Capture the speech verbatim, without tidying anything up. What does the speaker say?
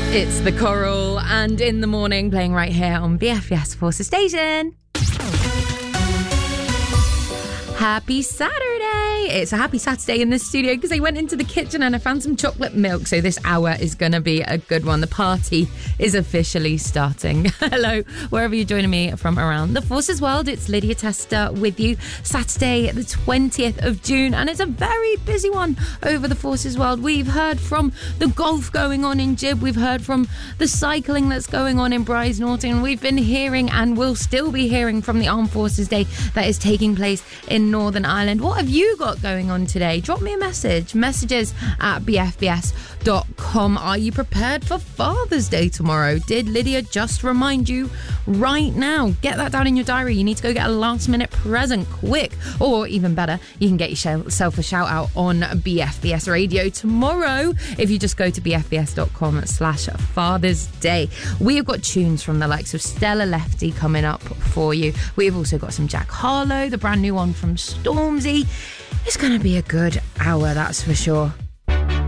It's The Coral and In the Morning, playing right here on B F B S Forces Station. Happy Saturday. It's a happy Saturday in the studio because I went into the kitchen and I found some chocolate milk. So this hour is going to be a good one. The party is officially starting. Hello, wherever you're joining me from around the Forces world. It's Lydia Tester with you. Saturday, the twentieth of June. And it's a very busy one over the Forces world. We've heard from the golf going on in Gib. We've heard from the cycling that's going on in Brize Norton. We've been hearing and will still be hearing from the Armed Forces Day that is taking place in Northern Ireland. What have you got going on today? Drop me a message. Messages at b f b s dot com. Are you prepared for Father's Day tomorrow? Did Lydia just remind you right now? Get that down in your diary. You need to go get a last minute present quick. Or even better, you can get yourself a shout out on B F B S Radio tomorrow if you just go to b f b s dot com slash Father's Day. We have got tunes from the likes of Stella Lefty coming up for you. We've also got some Jack Harlow, the brand new one from Stormzy. It's going to be a good hour, that's for sure.